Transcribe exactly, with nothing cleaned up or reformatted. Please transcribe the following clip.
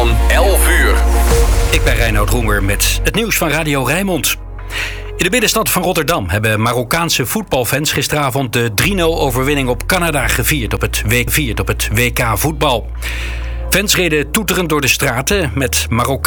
van elf uur. Ik ben Reinoud Roemer met het nieuws van Radio Rijnmond. In de binnenstad van Rotterdam hebben Marokkaanse voetbalfans gisteravond de drie nul overwinning op Canada gevierd op het, w- op het W K voetbal. Fans reden toeterend door de straten met Marokkaanse